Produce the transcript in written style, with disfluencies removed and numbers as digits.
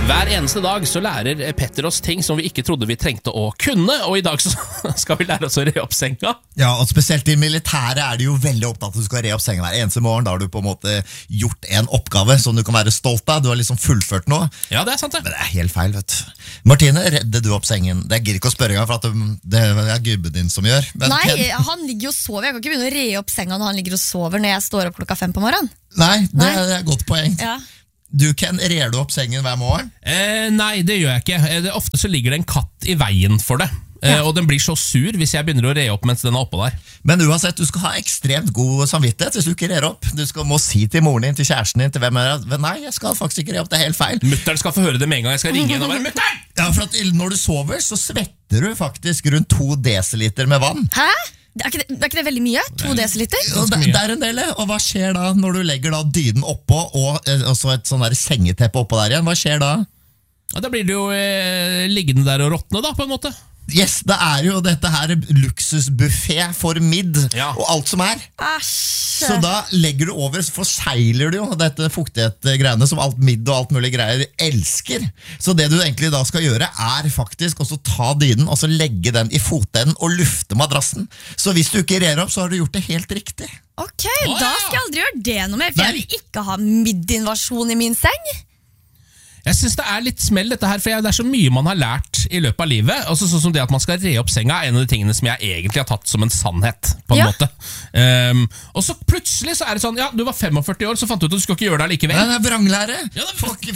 Hver eneste dag så lærer Petter oss ting som vi ikke trodde vi trengte å kunne, og i dag så skal vi lære oss å re opp senga. Ja, og spesielt i militæret er de jo veldig opptatt at du skal re opp senga hver eneste morgen. Da har du på en måte gjort en oppgave som du kan være stolt av. Du har liksom fullført noe. Ja, det er sant det. Men det er helt feil, vet du. Martine, redde du opp sengen? Det gir ikke å spørre engang, for at det er gubben din som gjør. Men Nei, han ligger jo og sover. Jeg kan ikke begynne å re opp senga når han ligger og sover når jeg står opp 5:00 på morgenen. Nei, det er et godt poeng. Ja. Du, Ken, rer du opp sengen hver morgen? Nei, det gjør jeg ikke. Ofte så ligger det en katt i veien for det. Og den blir så sur hvis jeg begynner å re opp mens den er oppå der. Men uansett, du skal ha ekstremt god samvittighet hvis du ikke rer opp. Du må si til moren din, til kjæresten din, til hvem er det? Nei, jeg skal faktisk ikke re opp, det er helt feil. Mutteren skal få høre det med en gang. Jeg skal ringe henne og bare, Mutteren! Ja, for at når du sover, så svetter du faktisk rundt 2 desiliter med vann. Hæ? Er ikke det veldig mye? 2 desiliter? Og det er en del, og hva skjer da når du legger da dyden oppå og også et sånn der sengeteppe oppå der igjen? Hva skjer da? Ja, da blir det jo liggende der og råtne da, på en måte. Yes, det er jo dette her luksusbuffet for midd og alt som er. Æsj. Så da legger du over, så forsegler du jo dette fuktighet-greiene som alt midd og alt mulig greier elsker. Så det du egentlig da skal gjøre er faktisk også ta dyden og så legge den i fotenden og lufte madrassen. Så hvis du ikke rer opp, så har du gjort det helt riktig. Ok, da skal jeg aldri gjøre det noe mer, for jeg vil ikke ha middinvasjon i min seng. Jeg synes det er litt smell dette her, for det er så mye man har lært i løpet av livet. Altså sånn som det at man skal re opp senga er en av de tingene som jeg egentlig har tatt som en sannhet, på en måte. Og så plutselig så er det sånn, ja, du var 45 år, så fant du ut at du skal ikke gjøre det likevel. Nei, det er vranglære. Ja,